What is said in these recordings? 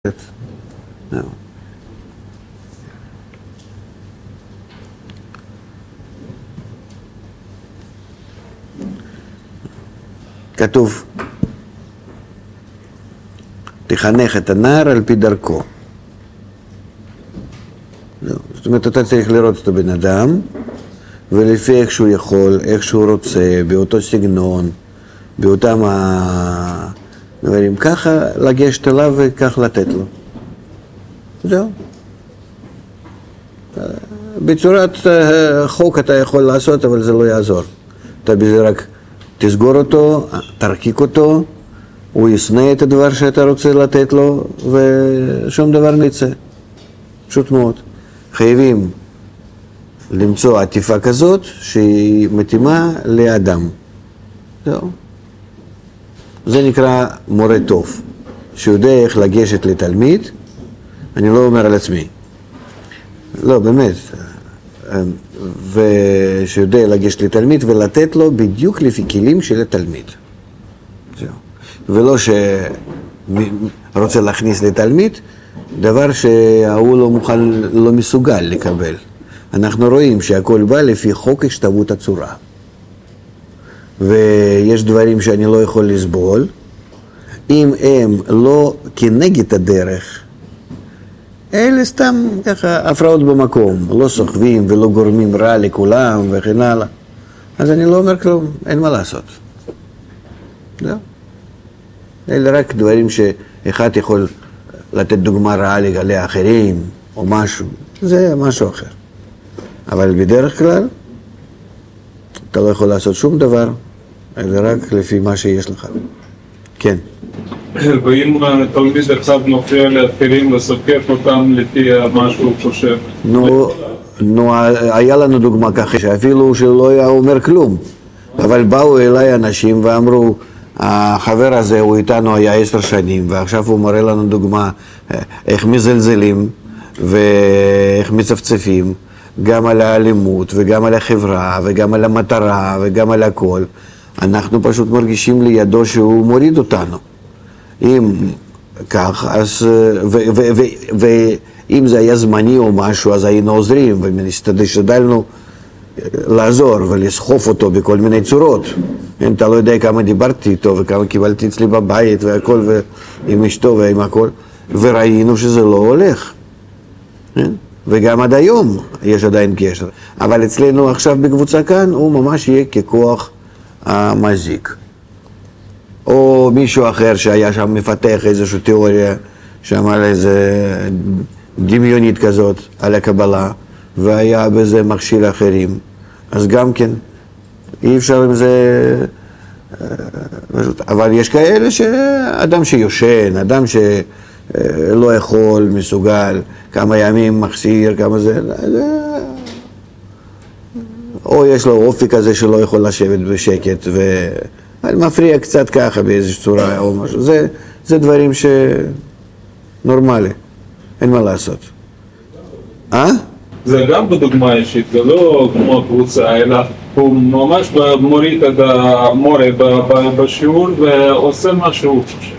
זהו. כתוב, תחנך את הנער על פי דרכו. זאת אומרת, אתה צריך לראות את הבן אדם, ולפי איך שהוא יכול, איך שהוא רוצה, באותו סגנון, באותם הדברים, ככה לגשת אליו וכך לתת לו. זהו. בצורת חוק אתה יכול לעשות, אבל זה לא יעזור. אתה בזה רק תסגור אותו, תרקיק אותו, הוא ישנא את הדבר שאתה רוצה לתת לו, ושום דבר נצא. פשוט מאוד. חייבים למצוא עטיפה כזאת שהיא מתאימה לאדם. זהו. זה נקרא מורה טוב, שיודע איך לגשת לתלמיד. אני לא אומר על עצמי. לא, באמת. ושיודע לגשת לתלמיד ולתת לו בדיוק לפי כלים של התלמיד. זהו. ולא שרוצה להכניס לתלמיד דבר שההוא לא מוכן, לא מסוגל לקבל. אנחנו רואים שהכל בא לפי חוק השתוות הצורה. ויש דברים שאני לא יכול לסבול. אם הם לא כנגד הדרך, אלה סתם ככה הפרעות במקום, לא סוחבים ולא גורמים רע לכולם וכן הלאה. אז אני לא אומר כלום, אין מה לעשות. לא. אלה רק דברים שאחד יכול לתת דוגמה רעה לגלי האחרים או משהו, זה משהו אחר. אבל בדרך כלל אתה לא יכול לעשות שום דבר, אלא רק לפי מה שיש לך. כן. ואם תלמיד עכשיו מופיע לאחרים וסופף אותם לפי מה שהוא חושב? נו, היה לנו דוגמה ככה, שאפילו שלא היה אומר כלום, אבל באו אליי אנשים ואמרו, החבר הזה הוא איתנו היה 10 שנים, ועכשיו הוא מראה לנו דוגמה איך מזלזלים ואיך מצפצפים, גם על האלימות וגם על החברה וגם על המטרה וגם על הכל. אנחנו פשוט מרגישים לידו שהוא מוריד אותנו. אם כך, אז, ואם זה היה זמני או משהו, אז היינו עוזרים, והשתדלנו לעזור ולסחוף אותו בכל מיני צורות. אתה לא יודע כמה דיברתי איתו וכמה קיבלתי אצלי בבית והכל, ועם אשתו ועם הכל, וראינו שזה לא הולך. וגם עד היום יש עדיין קשר. אבל אצלנו עכשיו בקבוצה כאן הוא ממש יהיה ככוח המזיק. או מישהו אחר שהיה שם מפתח איזושהי תיאוריה, שאמר איזה דמיונית כזאת על הקבלה, והיה בזה מכשיר אחרים. אז גם כן, אי אפשר עם זה... אבל יש כאלה שאדם שיושן, אדם שלא יכול, מסוגל, כמה ימים מחסיר, כמה זה... או יש לו אופי כזה שלא יכול לשבת בשקט, מפריע קצת ככה באיזושהי צורה או משהו. זה דברים שנורמלי, אין מה לעשות. זה גם בדוגמה אישית, זה לא כמו קבוצה, אלא הוא ממש מוריד את המורה בשיעור ועושה מה שהוא חושב.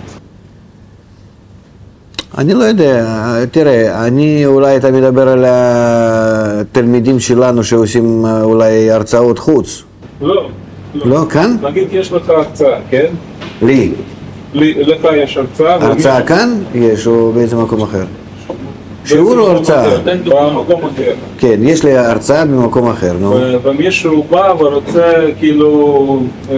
אני לא יודע, תראה, אולי אתה מדבר על התלמידים שלנו שעושים אולי הרצאות חוץ. לא. לא, כאן? נגיד יש לך הרצאה, כן? לי. לך יש הרצאה. הרצאה כאן? יש, או באיזה מקום אחר? שיעור או הרצאה? במקום אחר. כן, יש לי הרצאה במקום אחר, נו. ומישהו בא ורוצה כאילו,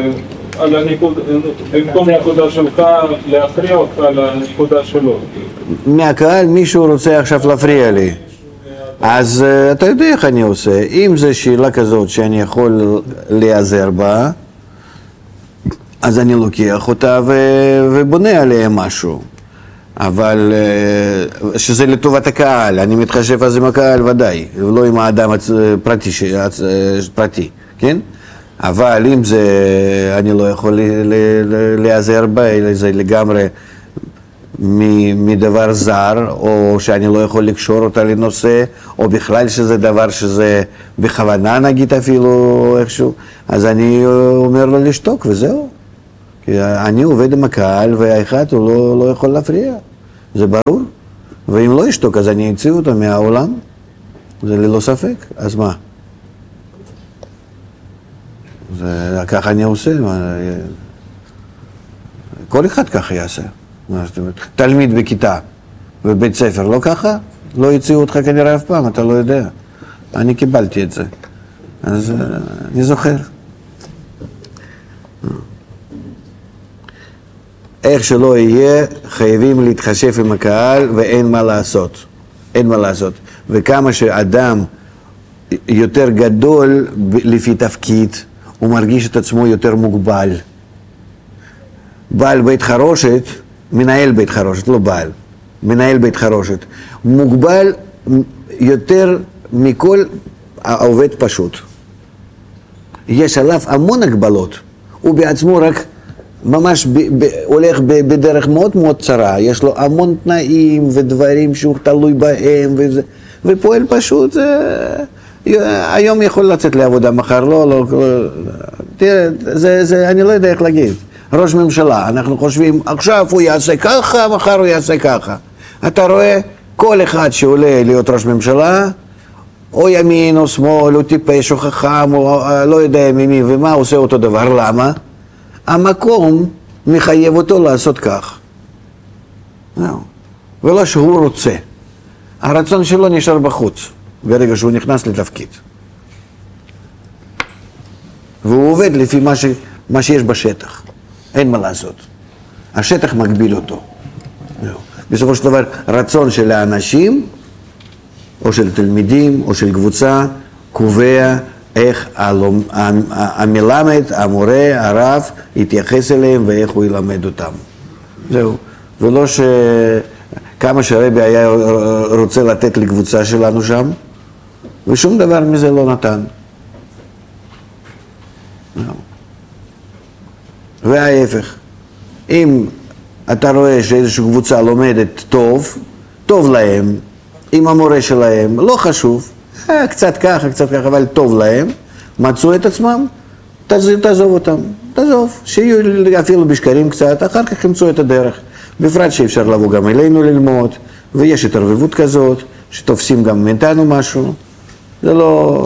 במקום נקודה שלך, להפריע אותך לנקודה שלו. מהקהל מישהו רוצה עכשיו להפריע לי. אז אתה יודע איך אני עושה. אם זו שאלה כזאת שאני יכול להיעזר בה, אז אני לוקח אותה ובונה עליה משהו. אבל שזה לטובת הקהל, אני מתחשב אז עם הקהל ודאי, ולא עם האדם פרטי, כן? אבל אם זה, אני לא יכול להיעזר בה, אלא זה לגמרי מדבר זר, או שאני לא יכול לקשור אותה לנושא, או בכלל שזה דבר שזה בכוונה נגיד אפילו איכשהו, אז אני אומר לו לשתוק וזהו. כי אני עובד עם הקהל והאחד הוא לא יכול להפריע. זה ברור. ואם לא ישתוק, אז אני אציא אותו מהעולם, זה ללא ספק. אז מה? ככה אני עושה. כל אחד ככה יעשה. תלמיד בכיתה בבית ספר, לא ככה? לא יציעו אותך כנראה אף פעם, אתה לא יודע. אני קיבלתי את זה. אז אני זוכר. איך שלא יהיה, חייבים להתחשב עם הקהל ואין מה לעשות. אין מה לעשות. וכמה שאדם יותר גדול לפי תפקיד, הוא מרגיש את עצמו יותר מוגבל. בעל בית חרושת, מנהל בית חרושת, לא בעל, מנהל בית חרושת, מוגבל יותר מכל העובד פשוט. יש עליו המון הגבלות, הוא בעצמו רק ממש הולך בדרך מאוד מאוד צרה, יש לו המון תנאים ודברים שהוא תלוי בהם, ופועל פשוט, היום יכול לצאת לעבודה, מחר לא, תראה, אני לא יודע איך להגיד. ראש ממשלה, אנחנו חושבים, עכשיו הוא יעשה ככה, מחר הוא יעשה ככה. אתה רואה, כל אחד שעולה להיות ראש ממשלה, או ימין או שמאל, או טיפש, או חכם, או לא יודע ממי ומה, עושה אותו דבר. למה? המקום מחייב אותו לעשות כך. ולא שהוא רוצה. הרצון שלו נשאר בחוץ, ברגע שהוא נכנס לתפקיד. והוא עובד לפי מה שיש בשטח. אין מה לעשות. השטח מגביל אותו. בסופו של דבר, רצון של האנשים, או של תלמידים, או של קבוצה, קובע איך המלמד, המורה, הרב, יתייחס אליהם ואיך הוא ילמד אותם. זהו. ולא כמה שהרבי היה רוצה לתת לקבוצה שלנו שם, ושום דבר מזה לא נתן. וההפך, אם אתה רואה שאיזושהי קבוצה לומדת טוב להם, עם המורה שלהם, לא חשוב, קצת ככה, אבל טוב להם, מצאו את עצמם, תעזוב אותם, תעזוב, שיהיו אפילו בשקרים קצת, אחר כך ימצאו את הדרך. בפרט שאפשר לבוא גם אלינו ללמוד, ויש התערבבות כזאת, שתופסים גם מאיתנו משהו, זה לא...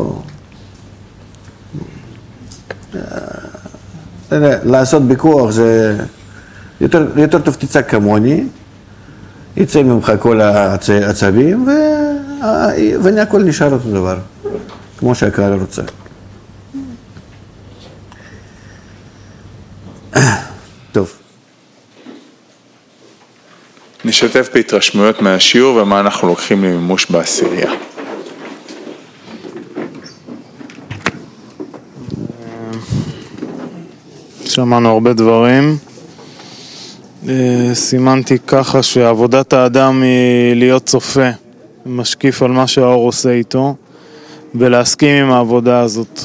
לעשות בכוח זה יותר טוב תצעק כמוני, יצא ממך כל העצבים והכל נשאר אותו דבר, כמו שהקהל רוצה. טוב. נשתף בהתרשמויות מהשיעור ומה אנחנו לוקחים למימוש בעשירייה. שמענו הרבה דברים. סימנתי ככה שעבודת האדם היא להיות צופה, משקיף על מה שהאור עושה איתו, ולהסכים עם העבודה הזאת.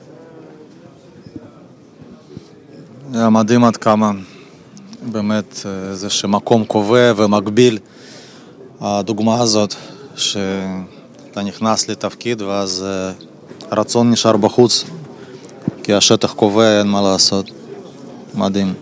זה מדהים עד כמה, באמת, זה שמקום קובע ומקביל. הדוגמה הזאת, שאתה נכנס לתפקיד ואז הרצון נשאר בחוץ, כי השטח קובע, אין מה לעשות. מדהים.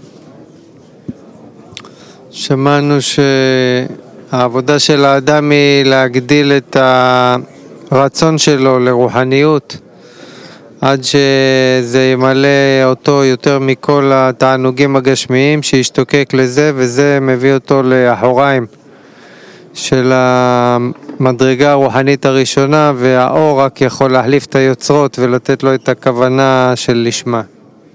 שמענו שהעבודה של האדם היא להגדיל את הרצון שלו לרוחניות, עד שזה ימלא אותו יותר מכל התענוגים הגשמיים, שישתוקק לזה, וזה מביא אותו לאחוריים של המדרגה הרוחנית הראשונה, והאור רק יכול להחליף את היוצרות ולתת לו את הכוונה של לשמה.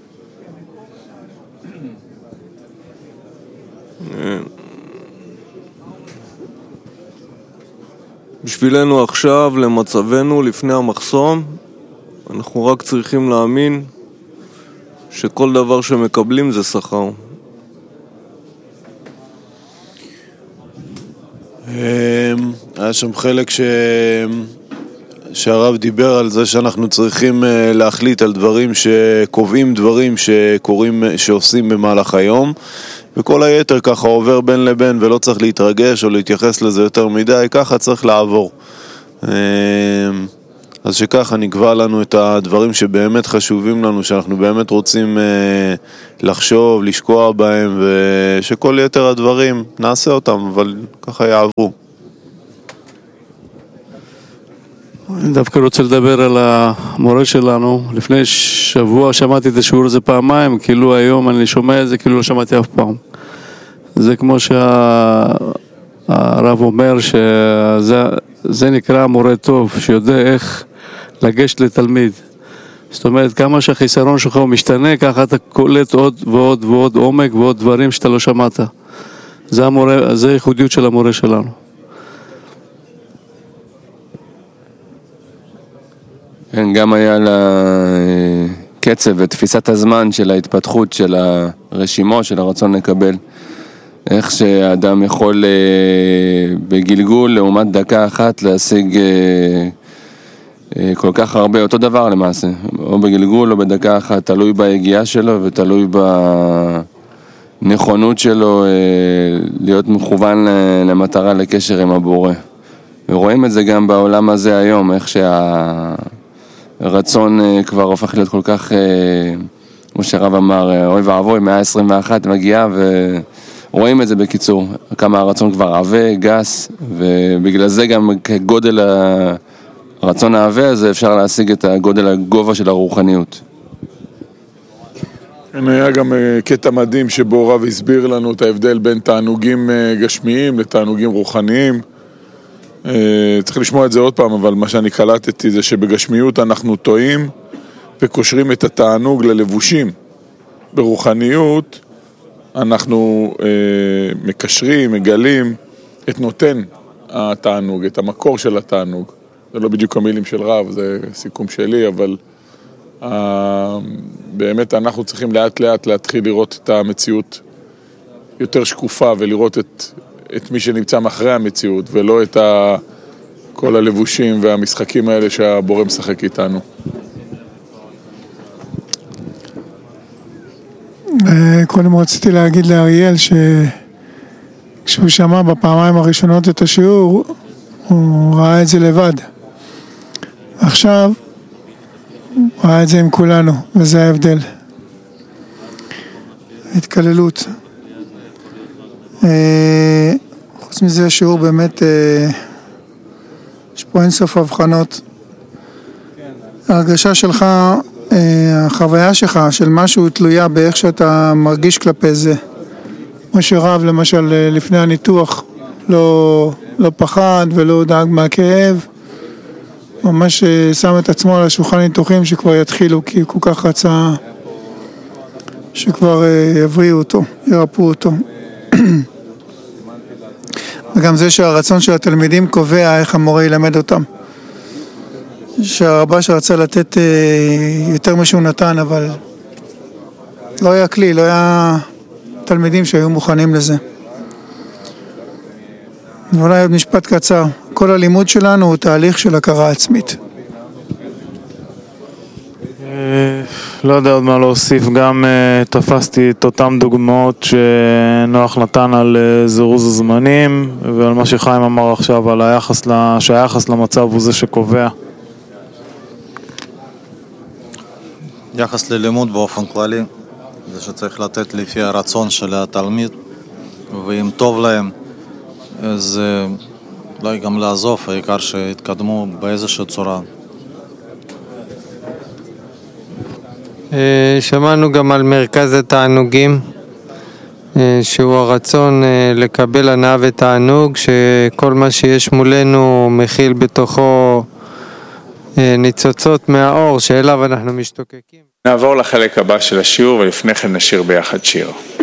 בשבילנו עכשיו, למצבנו, לפני המחסום, אנחנו רק צריכים להאמין שכל דבר שמקבלים זה שכר. היה שם חלק שהרב דיבר על זה שאנחנו צריכים להחליט על דברים שקובעים דברים שעושים במהלך היום, וכל היתר ככה עובר בין לבין ולא צריך להתרגש או להתייחס לזה יותר מדי, ככה צריך לעבור. אז שככה נקבע לנו את הדברים שבאמת חשובים לנו, שאנחנו באמת רוצים לחשוב, לשקוע בהם, ושכל יתר הדברים נעשה אותם, אבל ככה יעברו. אני דווקא רוצה לדבר על המורה שלנו. לפני שבוע שמעתי את השיעור הזה פעמיים, כאילו היום אני שומע את זה, כאילו לא שמעתי אף פעם. זה כמו שהרב אומר, שזה נקרא מורה טוב, שיודע איך לגשת לתלמיד. זאת אומרת, כמה שהחיסרון שלך הוא משתנה, ככה אתה קולט עוד ועוד ועוד עומק ועוד דברים שאתה לא שמעת. זה הייחודיות של המורה שלנו. כן, גם היה לה קצב ותפיסת הזמן של ההתפתחות של הרשימות, של הרצון לקבל. איך שהאדם יכול בגלגול לעומת דקה אחת להשיג כל כך הרבה, אותו דבר למעשה, או בגלגול או בדקה אחת, תלוי בהגיעה שלו ותלוי בנכונות שלו להיות מכוון למטרה, לקשר עם הבורא. ורואים את זה גם בעולם הזה היום, איך שהרצון כבר הופך להיות כל כך, כמו שהרב אמר, אוי ואבוי, 121 מגיעה, ורואים את זה בקיצור, כמה הרצון כבר עבה, גס, ובגלל זה גם כגודל הרצון העבה הזה אפשר להשיג את הגודל הגובה של הרוחניות. היה גם קטע מדהים שבו רב הסביר לנו את ההבדל בין תענוגים גשמיים לתענוגים רוחניים. צריך לשמוע את זה עוד פעם, אבל מה שאני קלטתי זה שבגשמיות אנחנו טועים וקושרים את התענוג ללבושים. ברוחניות אנחנו מקשרים, מגלים את נותן התענוג, את המקור של התענוג. זה לא בדיוק המילים של רב, זה סיכום שלי, אבל באמת אנחנו צריכים לאט לאט להתחיל לראות את המציאות יותר שקופה, ולראות את מי שנמצא מאחרי המציאות, ולא את כל הלבושים והמשחקים האלה שהבורא משחק איתנו. קודם רציתי להגיד לאריאל שכשהוא שמע בפעמיים הראשונות את השיעור, הוא ראה את זה לבד. עכשיו הוא ראה את זה עם כולנו, וזה ההבדל. התקללות. חוץ מזה השיעור באמת, יש פה אינסוף הבחנות. ההרגשה שלך, החוויה שלך של משהו תלויה באיך שאתה מרגיש כלפי זה. כמו שרב למשל לפני הניתוח לא פחד ולא דאג מהכאב, ממש שם את עצמו על השולחן ניתוחים שכבר יתחילו, כי הוא כל כך רצה שכבר יבריאו אותו, ירפאו אותו. וגם זה שהרצון של התלמידים קובע איך המורה ילמד אותם. שהרבה שרצה לתת יותר משהו נתן, אבל לא היה כלי, לא היה תלמידים שהיו מוכנים לזה. ואולי עוד משפט קצר, כל הלימוד שלנו הוא תהליך של הכרה עצמית. לא יודע עוד מה להוסיף, גם תפסתי את אותם דוגמאות שנוח נתן על זירוז הזמנים ועל מה שחיים אמר עכשיו על שהיחס למצב הוא זה שקובע. יחס ללימוד באופן כללי זה שצריך לתת לפי הרצון של התלמיד, ואם טוב להם אז אולי גם לעזוב, העיקר שהתקדמו באיזושהי צורה. שמענו גם על מרכז התענוגים, שהוא הרצון לקבל הנאה ותענוג, שכל מה שיש מולנו מכיל בתוכו ניצוצות מהאור שאליו אנחנו משתוקקים. נעבור לחלק הבא של השיעור ולפני כן נשיר ביחד שיר.